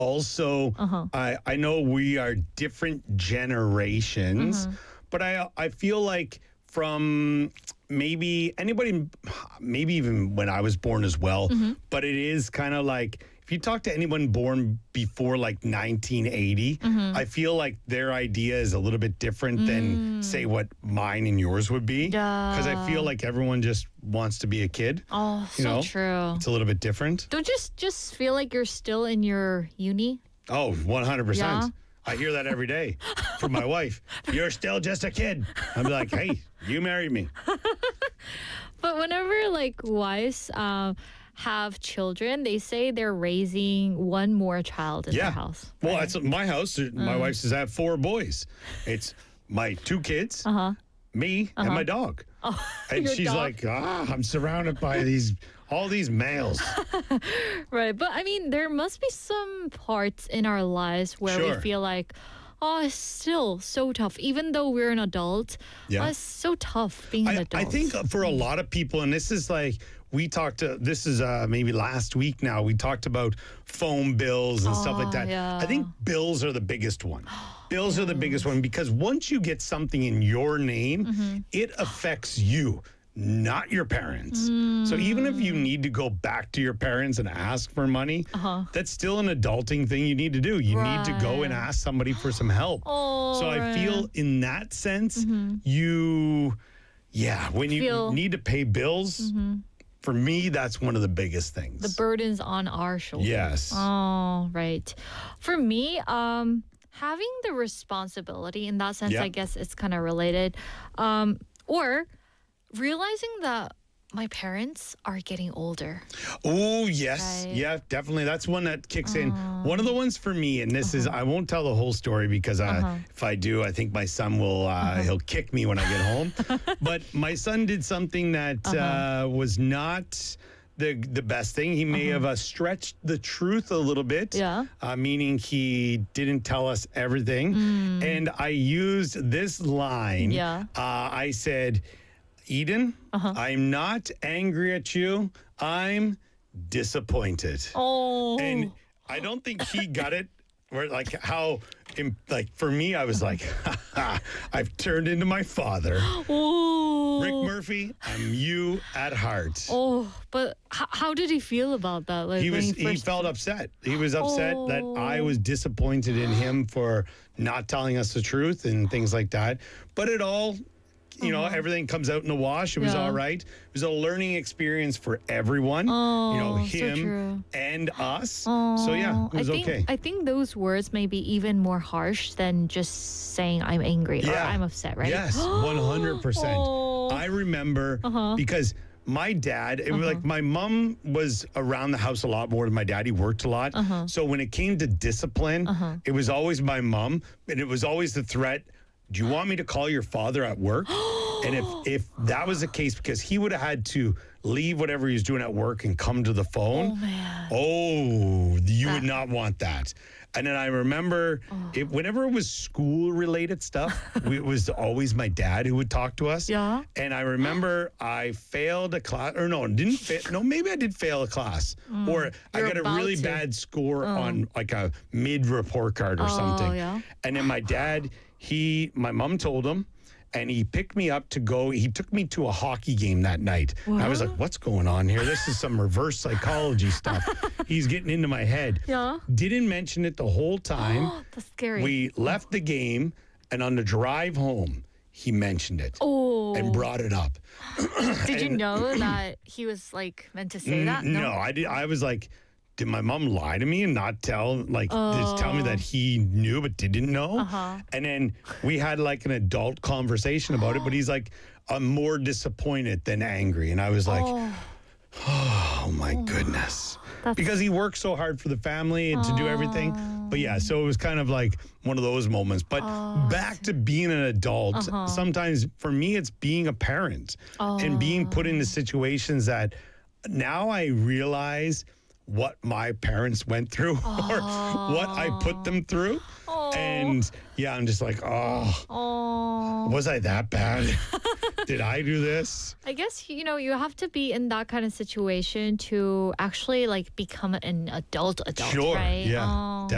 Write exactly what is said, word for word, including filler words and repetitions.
Also, Uh-huh. I I know we are different generations, Mhm. but I I feel like from maybe anybody, maybe even when I was born as well, Mhm. but it is kind of like if you talk to anyone born before like nineteen eighty, Mhm. I feel like their idea is a little bit different than say what mine and yours would be. Because I feel Yeah. like everyone just wants to be a kid. Oh, You so know, true. It's a little bit different. Don't you just just feel like you're still in your uni? Oh, one hundred Yeah? percent. I hear that every day from my wife. You're still just a kid. I'm like, hey, you married me. But whenever like wives um, have children, they say they're raising one more child in Yeah. their house. Well, right? that's my house. My wife says I have four boys. It's my two kids, Uh-huh. me, and my dog. Oh, And your she's dog. like, ah, I'm surrounded by these, all these males. Right. But I mean, there must be some parts in our lives where Sure. we feel like, oh, it's still so tough. Even though we're an adult, Yeah. oh, it's so tough being an I, adult. I think for a lot of people, and this is like, we talked to, this is uh, maybe last week now, we talked about phone bills and stuff like Oh, that. yeah. I think bills are the biggest one. Bills are the biggest one because once you get something in your name, Mm-hmm. it affects you, not your parents. So even if you need to go back to your parents and ask for money, Uh-huh. that's still an adulting thing you need to do. You need to go and Right. ask somebody for some help. Oh, so I right. feel in that sense, you, yeah, when you Feel- need to pay bills, for me, that's one of the biggest things. The burden's on our shoulders. Yes. Oh, right. For me, um, having the responsibility in that sense, Yeah. I guess it's kind of related. Um, or realizing that my parents are getting older. Oh, yes. Right. Yeah, definitely. That's one that kicks in. One of the ones for me, and this is, I won't tell the whole story because uh, Uh-huh. if I do, I think my son will, uh, he'll kick me when I get home. But my son did something that uh, was not the the best thing. He may have uh, stretched the truth a little bit. Yeah. Uh, meaning he didn't tell us everything. And I used this line. Yeah. Uh, I said, Eden, I'm not angry at you. I'm disappointed. Oh. And I don't think he got it. Where like how, im- like for me, I was like, I've turned into my father. oh. Rick Murphy, I'm you at heart. Oh, but h- how did he feel about that? Like He when was. he, He first... felt upset. He was upset that I Oh. was disappointed in him for not telling us the truth and things like that. But it all, you know, everything comes out in the wash. It was Uh-huh. Yeah. all right. It was a learning experience for everyone. Oh, you know, so him true. and us. Oh, So yeah, it was I think, okay. I think those words may be even more harsh than just saying I'm angry or Yeah. I'm upset, right? Yes, one hundred percent. Oh. I remember Uh-huh. because my dad, it was like my mom was around the house a lot more than my dad. He worked a lot. Uh-huh. So when it came to discipline, it was always my mom, and it was always the threat. Do you want me to call your father at work? And if if that was the case, because he would have had to leave whatever he was doing at work and come to the phone. Oh, man. Oh, you would That- not want that. And then I remember it, whenever it was school related stuff, we, it was always my dad who would talk to us. Yeah. And I remember I failed a class, or no, didn't fail. No, maybe I did fail a class, or I You're got a about really to. bad score on like a mid report card or something. yeah. And then my dad, he, my mom told him, and he picked me up to go. He took me to a hockey game that night. And I was like, what's going on here? This is some reverse psychology stuff. He's getting into my head. Yeah. Didn't mention it the whole time. That's scary. We left the game, and on the drive home, he mentioned it oh. and brought it up. Did you know that he was like meant to say that? No, I did. I was like, did my mom lie to me and not tell, like, just tell me that he knew but didn't know? Uh-huh. And then we had like an adult conversation about it, but he's like, I'm more disappointed than angry. And I was like, Oh, oh my goodness. That's- Because he worked so hard for the family and to do everything. But yeah, so it was kind of like one of those moments. But back to being an adult, Uh-huh. sometimes for me, it's being a parent and being put into situations that now I realize what my parents went through or what I put them through. And yeah, I'm just like, oh, oh. was I that bad? Did I do this? I guess, you know, you have to be in that kind of situation to actually like become an adult adult, Sure, right? yeah, Oh.